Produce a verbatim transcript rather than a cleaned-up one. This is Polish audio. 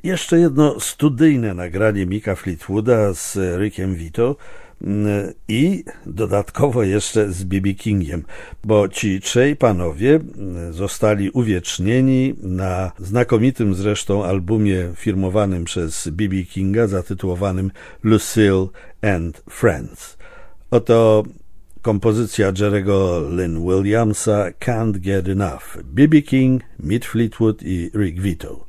Jeszcze jedno studyjne nagranie Micka Fleetwooda z Rickiem Vito i dodatkowo jeszcze z B B Kingiem, bo ci trzej panowie zostali uwiecznieni na znakomitym zresztą albumie firmowanym przez B B Kinga zatytułowanym Lucille and Friends. Oto kompozycja Jerry'ego Lynn Williamsa Can't Get Enough. B B King, Mick Fleetwood i Rick Vito.